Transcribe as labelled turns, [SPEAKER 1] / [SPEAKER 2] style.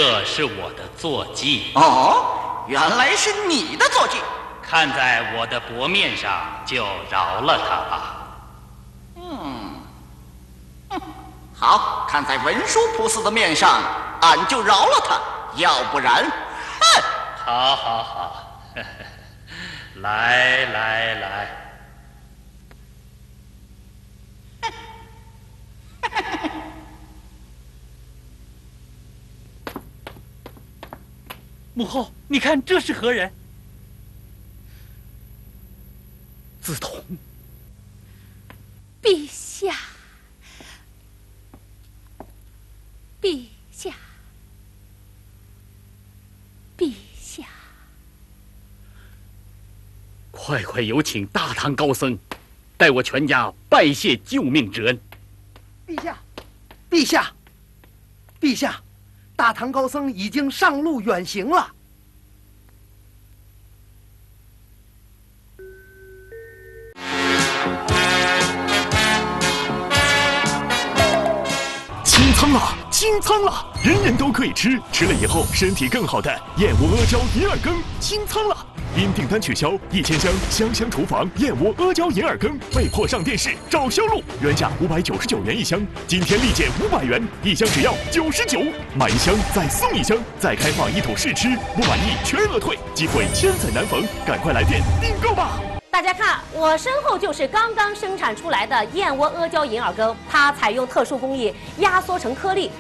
[SPEAKER 1] 这是我的坐骑。
[SPEAKER 2] 哦，原来是你的坐骑。
[SPEAKER 1] 看在我的薄面上，就饶了他吧。
[SPEAKER 2] 好，看在文殊菩萨的面上，俺就饶了他。要不然，哼！
[SPEAKER 1] 好，好，好，来来来。
[SPEAKER 3] 母后，你看这是何人？梓潼。
[SPEAKER 4] 陛下，陛下，陛下！
[SPEAKER 3] 快快有请大唐高僧，代我全家拜谢救命之恩。
[SPEAKER 5] 陛下，陛下，陛下！大唐高僧已经上路远行了。
[SPEAKER 6] 清仓了，清仓了，人人都可以吃，吃了以后身体更好的燕窝阿胶银耳羹清仓了。因订单取消，1000箱香香厨房燕窝阿胶银耳羹被迫上电视找销路，原价599元一箱，今天立减500元，一箱只要99，买一箱再送一箱，再开放一桶试吃，不满意全额退，机会千载难逢，赶快来电订购吧！
[SPEAKER 7] 大家看，我身后就是刚刚生产出来的燕窝阿胶银耳羹，它采用特殊工艺，压缩成颗粒，